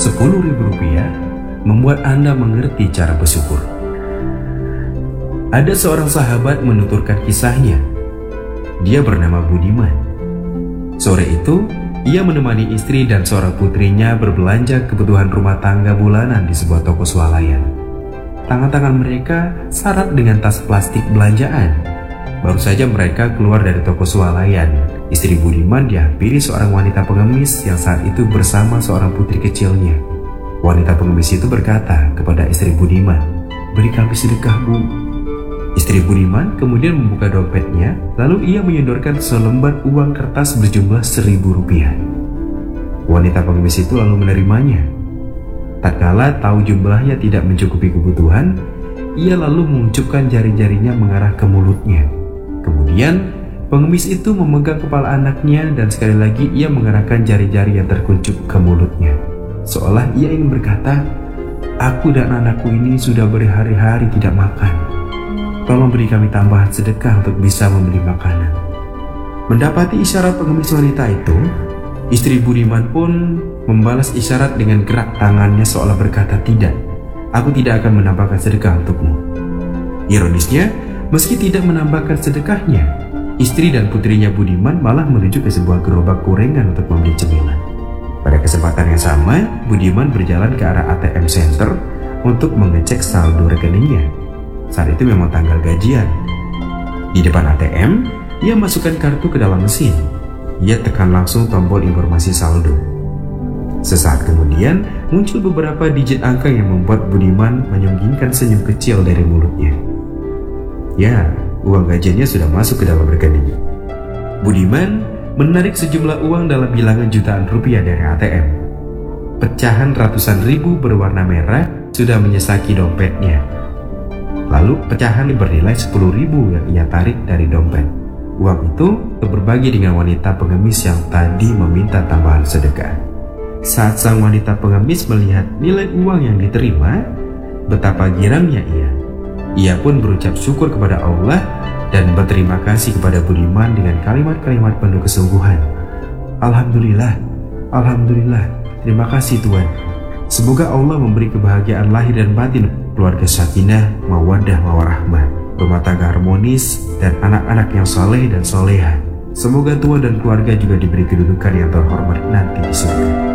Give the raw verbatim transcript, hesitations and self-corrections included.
sepuluh ribu rupiah membuat Anda mengerti cara bersyukur. Ada seorang sahabat menuturkan kisahnya. Dia bernama Budiman. Sore itu, ia menemani istri dan seorang putrinya berbelanja kebutuhan rumah tangga bulanan di sebuah toko swalayan. Tangan-tangan mereka syarat dengan tas plastik belanjaan. Baru saja mereka keluar dari toko swalayan, istri Budiman dihampiri seorang wanita pengemis yang saat itu bersama seorang putri kecilnya. Wanita pengemis itu berkata kepada istri Budiman, "Beri kami sedekah, Bu." Istri Budiman kemudian membuka dompetnya, lalu ia menyodorkan selembar uang kertas berjumlah seribu rupiah. Wanita pengemis itu lalu menerimanya. Tatkala tahu jumlahnya tidak mencukupi kebutuhan, ia lalu mengucupkan jari-jarinya mengarah ke mulutnya. Kemudian, pengemis itu memegang kepala anaknya dan sekali lagi ia mengarahkan jari-jari yang terkuncup ke mulutnya. Seolah ia ingin berkata, "Aku dan anakku ini sudah berhari-hari tidak makan. Tolong beri kami tambahan sedekah untuk bisa membeli makanan." Mendapati isyarat pengemis wanita itu, istri Budiman pun membalas isyarat dengan gerak tangannya seolah berkata, "Tidak, aku tidak akan menambahkan sedekah untukmu." Ironisnya, meski tidak menambahkan sedekahnya, istri dan putrinya Budiman malah menuju ke sebuah gerobak gorengan untuk membeli cemilan. Pada kesempatan yang sama, Budiman berjalan ke arah A T M Center untuk mengecek saldo rekeningnya. Saat itu memang tanggal gajian. Di depan A T M, ia masukkan kartu ke dalam mesin. Ia tekan langsung tombol informasi saldo. Sesaat kemudian, muncul beberapa digit angka yang membuat Budiman menyunggingkan senyum kecil dari mulutnya. Ya, uang gajiannya sudah masuk ke dalam rekening. Budiman menarik sejumlah uang dalam bilangan jutaan rupiah dari A T M. Pecahan ratusan ribu berwarna merah sudah menyesaki dompetnya. Lalu pecahan bernilai sepuluh ribu yang ia tarik dari dompet. Uang itu berbagi dengan wanita pengemis yang tadi meminta tambahan sedekah. Saat sang wanita pengemis melihat nilai uang yang diterima, betapa girangnya ia. Ia pun berucap syukur kepada Allah dan berterima kasih kepada Budiman dengan kalimat-kalimat penuh kesungguhan. "Alhamdulillah, Alhamdulillah, terima kasih Tuhan. Semoga Allah memberi kebahagiaan lahir dan batin, keluarga sakinah, mawaddah, mawarahmah, rumah tangga harmonis, dan anak-anak yang saleh dan soleha. Semoga Tuhan dan keluarga juga diberi kedudukan yang terhormat nanti di surga."